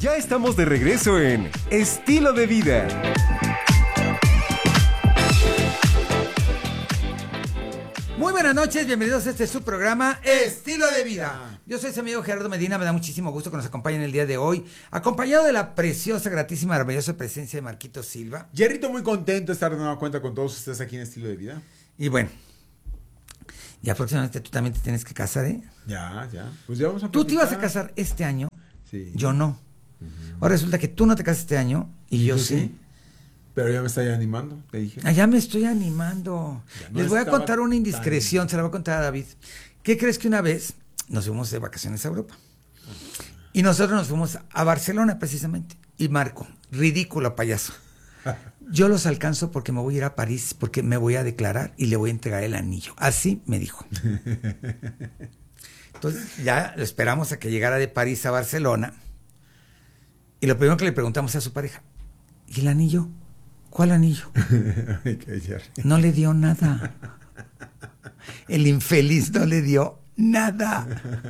Ya estamos de regreso en Estilo de Vida. Muy buenas noches, bienvenidos a este su programa Estilo de Vida. Yo soy su amigo Gerardo Medina, me da muchísimo gusto que nos acompañen el día de hoy, acompañado de la preciosa, gratísima, maravillosa presencia de Marquito Silva. Jerrito, muy contento de estar de nueva cuenta con todos ustedes aquí en Estilo de Vida. Y bueno, ya próximamente tú también te tienes que casar, ¿eh? Ya. Pues ya vamos a Tú te ibas a casar este año, sí. Yo no. Ahora resulta que tú no te casas este año y yo sí. Pero ya me está animando, te dije. Ya me estoy animando. No Les voy a contar una indiscreción, se la voy a contar a David. ¿Qué crees que una vez nos fuimos de vacaciones a Europa? Y nosotros nos fuimos a Barcelona precisamente. Y Marco, ridículo payaso. Yo los alcanzo porque me voy a ir a París, porque me voy a declarar y le voy a entregar el anillo. Así me dijo. Entonces ya lo esperamos a que llegara de París a Barcelona. Y lo primero que le preguntamos a su pareja, ¿y el anillo? ¿Cuál anillo? No le dio nada. El infeliz no le dio nada.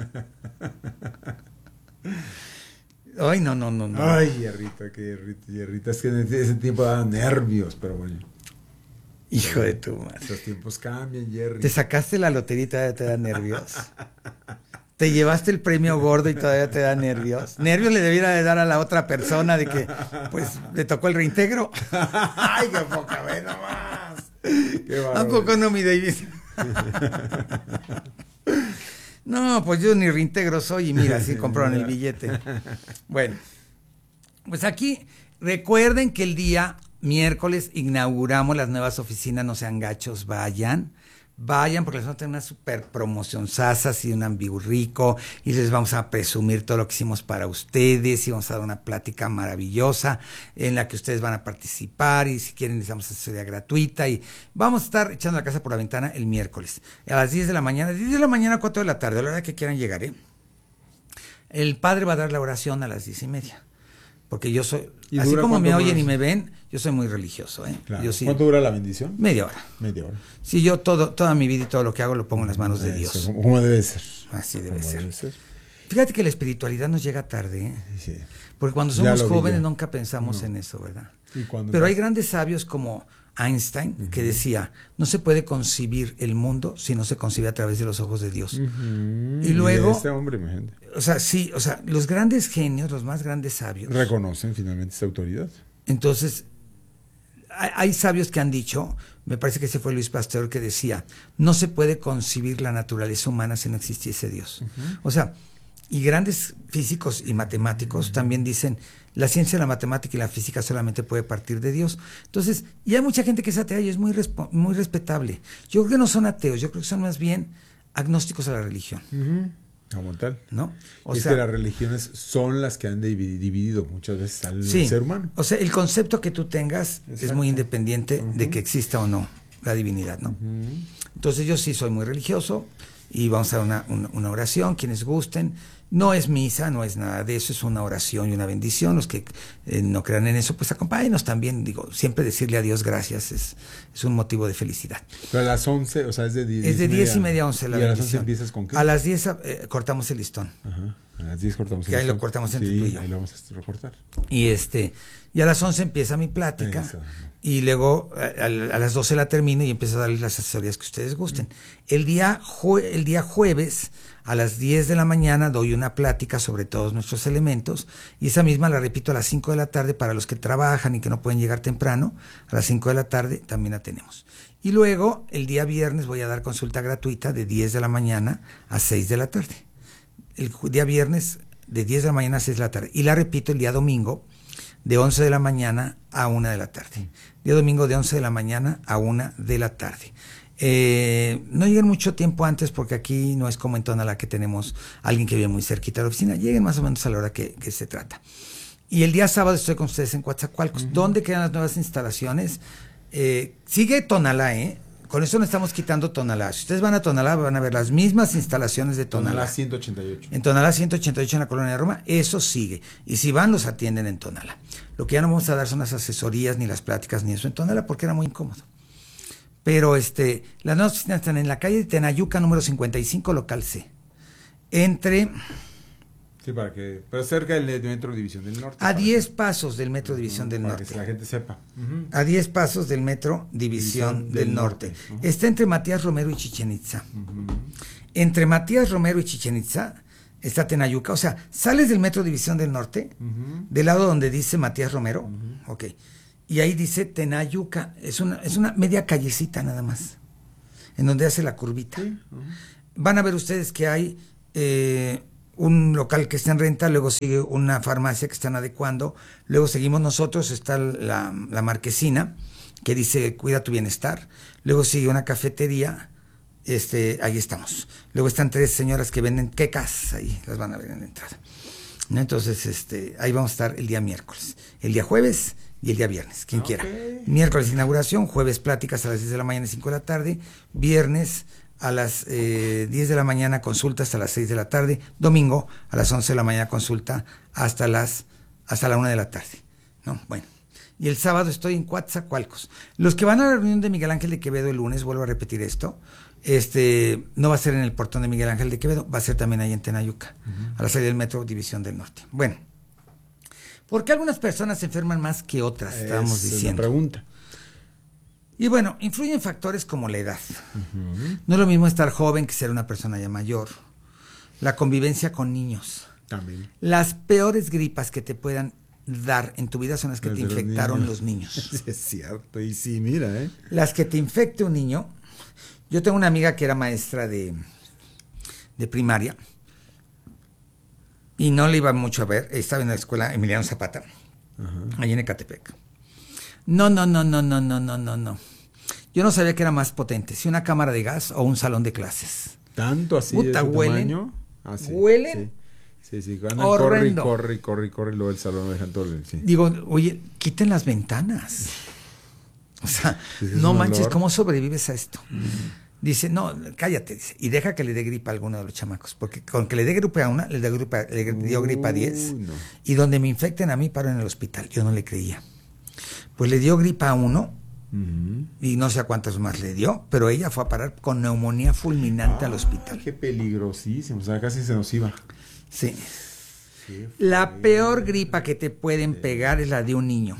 Ay, no. Ay, Jerrito. Es que en ese tiempo daban nervios, pero bueno. Hijo de tu madre. Los tiempos cambian, Jerry. Te sacaste la lotería y todavía te da nervios. Te llevaste el premio gordo y todavía te da nervios. Nervios le debiera de dar a la otra persona de que, pues, le tocó el reintegro. Ay, qué poca vez nomás. ¿A poco no, mi David? No, pues yo ni reintegro soy y mira, así compraron el billete. Bueno, pues aquí recuerden que el día miércoles inauguramos las nuevas oficinas, no sean gachos, vayan porque les vamos a tener una super promoción sasas y un ambigú rico y les vamos a presumir todo lo que hicimos para ustedes y vamos a dar una plática maravillosa en la que ustedes van a participar y si quieren les damos asesoría gratuita y vamos a estar echando la casa por la ventana el miércoles a las 10 de la mañana, 10 de la mañana a 4 de la tarde, a la hora que quieran llegar, ¿eh? El padre va a dar la oración a las 10:30. Porque yo soy, así como me oyen y me ven, yo soy muy religioso, ¿eh? Claro. Yo sí, ¿Cuánto dura la bendición? Media hora. Sí, yo toda mi vida y todo lo que hago lo pongo en las manos de Dios. Como debe ser. Así debe ser. Fíjate que la espiritualidad nos llega tarde, ¿eh? Sí. Porque cuando somos jóvenes nunca pensamos en eso, ¿verdad? Pero hay grandes sabios como Einstein que decía, no se puede concebir el mundo si no se concibe a través de los ojos de Dios. Y luego, este hombre, imagínate. Los grandes genios, los más grandes sabios reconocen finalmente esa autoridad. Entonces, hay sabios que han dicho, me parece que ese fue Luis Pasteur que decía, no se puede concebir la naturaleza humana si no existiese Dios. Y grandes físicos y matemáticos también dicen, la ciencia, la matemática y la física solamente puede partir de Dios. Entonces, y hay mucha gente que es atea y es muy respetable. Yo creo que no son ateos, yo creo que son más bien agnósticos a la religión. Como tal. ¿No? Que las religiones son las que han dividido muchas veces al ser humano. O sea, el concepto que tú tengas es muy independiente de que exista o no la divinidad, ¿no? Entonces yo sí soy muy religioso y vamos a dar una oración, quienes gusten. No es misa, no es nada de eso, es una oración y una bendición. Los que no crean en eso, pues acompáñenos también. Digo, siempre decirle a Dios gracias es un motivo de felicidad. Pero a las 11, o sea, es de 10. Es de 10:30 a 11 la bendición. ¿Y a las 11 empiezas con qué? A las 10 cortamos el listón. Ajá. A las 10 cortamos el listón. Que ahí lo cortamos entre tú y yo. Ahí lo vamos a recortar. Y a las 11 empieza mi plática. Eso. Y luego a las 12 la termino y empiezo a darles las asesorías que ustedes gusten. El día jueves a las 10 de la mañana doy una plática sobre todos nuestros elementos y esa misma la repito a las 5 de la tarde para los que trabajan y que no pueden llegar temprano. A las 5 de la tarde también la tenemos. Y luego el día viernes voy a dar consulta gratuita de 10 de la mañana a 6 de la tarde. El día viernes de 10 de la mañana a 6 de la tarde. Y la repito el día domingo de 11 de la mañana a 1 de la tarde. Día domingo de 11 de la mañana a 1 de la tarde. No lleguen mucho tiempo antes porque aquí no es como en Tonalá que tenemos alguien que vive muy cerquita de la oficina. Lleguen más o menos a la hora que se trata. Y el día sábado estoy con ustedes en Coatzacoalcos. ¿Dónde quedan las nuevas instalaciones? Sigue Tonalá, Con eso no estamos quitando Tonalá. Si ustedes van a Tonalá, van a ver las mismas instalaciones de Tonalá. Tonalá 188. En Tonalá 188 en la Colonia de Roma, eso sigue. Y si van, los atienden en Tonalá. Lo que ya no vamos a dar son las asesorías, ni las pláticas, ni eso en Tonalá, porque era muy incómodo. Pero las nuevas oficinas están en la calle de Tenayuca, número 55, local C. Entre Sí, pero cerca del Metro División del Norte. A 10 pasos del Metro División del para Norte. que la gente sepa. A 10 pasos del Metro División del Norte. Está entre Matías Romero y Chichén Itzá. Entre Matías Romero y Chichén Itzá está Tenayuca. O sea, sales del Metro División del Norte, del lado donde dice Matías Romero, ok, y ahí dice Tenayuca. Es una media callecita nada más, en donde hace la curvita. Sí. Van a ver ustedes que hay un local que está en renta, luego sigue una farmacia que están adecuando, luego seguimos nosotros, está la marquesina que dice cuida tu bienestar, luego sigue una cafetería, ahí estamos, luego están 3 señoras que venden quecas, ahí las van a ver en la entrada, ¿no? Entonces ahí vamos a estar el día miércoles, el día jueves y el día viernes, quien quiera. Miércoles inauguración, jueves pláticas a las 10 de la mañana y 5 de la tarde, viernes a las 10 de la mañana consulta hasta las 6 de la tarde, domingo a las 11 de la mañana consulta hasta la 1 de la tarde, ¿no? Bueno, y el sábado estoy en Coatzacoalcos. Los que van a la reunión de Miguel Ángel de Quevedo el lunes, vuelvo a repetir esto, no va a ser en el portón de Miguel Ángel de Quevedo, va a ser también ahí en Tenayuca, a la salida del Metro División del Norte. Bueno, ¿por qué algunas personas se enferman más que otras? Estábamos diciendo. Es una pregunta. Y bueno, influyen factores como la edad. No es lo mismo estar joven que ser una persona ya mayor. La convivencia con niños. También. Las peores gripas que te puedan dar en tu vida son las que te infectaron los niños. Sí, es cierto, y sí, mira, Las que te infecte un niño. Yo tengo una amiga que era maestra de primaria y no le iba mucho a ver. Estaba en la escuela Emiliano Zapata, allí en Ecatepec. No. Yo no sabía que era más potente, si una cámara de gas o un salón de clases. ¿Tanto así Puta, de ese huelen. tamaño? Ah, sí, Huelen. Sí. Andan, horrendo. corre, luego el salón lo dejan todo. Sí. Digo, oye, quiten las ventanas. O sea, no manches, olor. ¿cómo sobrevives a esto? Dice, no, cállate, dice, y deja que le dé gripa a alguno de los chamacos, porque con que le dé gripa a una, le dio gripa a 10, no. Y donde me infecten a mí, paro en el hospital. Yo no le creía. Pues le dio gripa a uno, y no sé a cuántas más le dio, pero ella fue a parar con neumonía fulminante al hospital. Qué peligrosísimo, o sea, casi se nos iba. Sí. La peor gripa que te pueden pegar es la de un niño.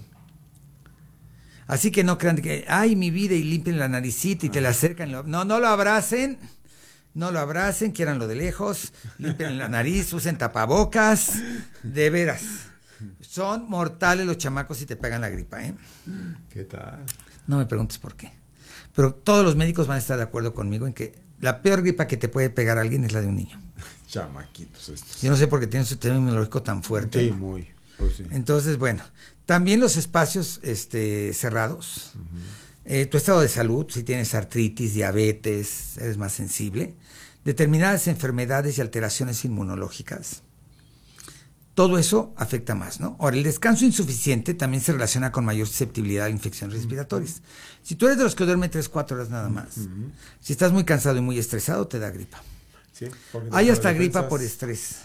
Así que no crean que, ay, mi vida, y limpien la naricita y te la acercan. No lo abracen, quieranlo de lejos, limpien la nariz, usen tapabocas, de veras. Son mortales los chamacos si te pegan la gripa, ¿eh? ¿Qué tal? No me preguntes por qué. Pero todos los médicos van a estar de acuerdo conmigo en que la peor gripa que te puede pegar a alguien es la de un niño. Chamaquitos estos. Yo no sé por qué tienen su sistema inmunológico tan fuerte. Sí, muy. Pues sí. Entonces, bueno, también los espacios cerrados, tu estado de salud, si tienes artritis, diabetes, eres más sensible, determinadas enfermedades y alteraciones inmunológicas, todo eso afecta más, ¿no? Ahora, el descanso insuficiente también se relaciona con mayor susceptibilidad a infecciones respiratorias. Si tú eres de los que duermen 3-4 horas nada más, si estás muy cansado y muy estresado, te da gripa. Sí, Hay hasta gripa por estrés.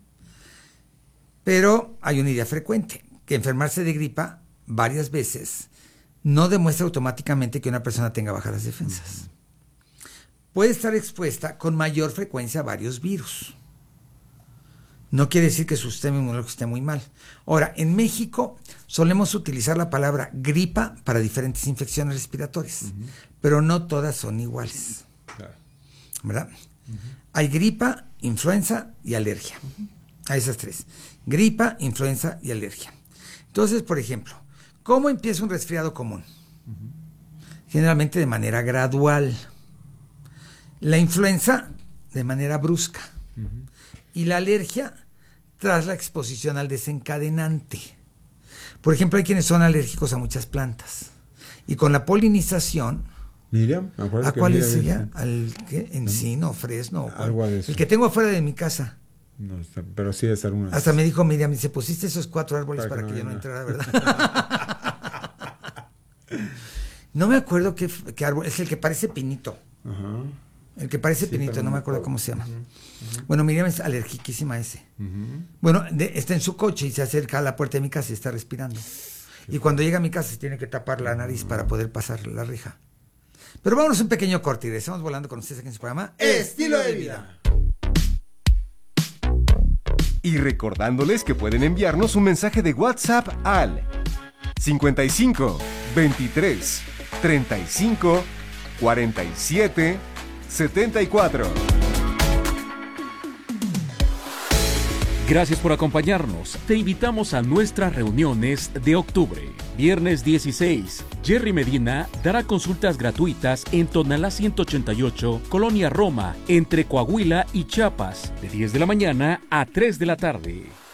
Pero hay una idea frecuente, que enfermarse de gripa varias veces no demuestra automáticamente que una persona tenga bajas las defensas. Puede estar expuesta con mayor frecuencia a varios virus. No quiere decir que su sistema inmunológico esté muy mal. Ahora, en México solemos utilizar la palabra gripa para diferentes infecciones respiratorias, pero no todas son iguales. Claro. ¿Verdad? Hay gripa, influenza y alergia. A esas 3. Gripa, influenza y alergia. Entonces, por ejemplo, ¿cómo empieza un resfriado común? Generalmente de manera gradual. La influenza de manera brusca. Y la alergia tras la exposición al desencadenante. Por ejemplo, hay quienes son alérgicos a muchas plantas. Y con la polinización, Miriam, ¿a cuál es ella? ¿Al qué? ¿Encino, fresno? Algo de eso. El que tengo afuera de mi casa. No, pero sí es alguna. Hasta me dijo Miriam, dice, pusiste esos 4 árboles para que yo no entrara, ¿verdad? No me acuerdo qué árbol, es el que parece pinito. Ajá. El que parece pinito, no me acuerdo cómo se llama. Bueno, Miriam es alergiquísima a ese. Bueno, está en su coche y se acerca a la puerta de mi casa y está respirando. Y cuando llega a mi casa se tiene que tapar la nariz para poder pasar la reja. Pero vámonos un pequeño corte y regresamos volando con ustedes aquí en su programa Estilo de Vida. Y recordándoles que pueden enviarnos un mensaje de WhatsApp al 55 23 35 47 74. Gracias por acompañarnos. Te invitamos a nuestras reuniones de octubre. Viernes 16, Jerry Medina dará consultas gratuitas en Tonalá 188, Colonia Roma, entre Coahuila y Chiapas, de 10 de la mañana a 3 de la tarde.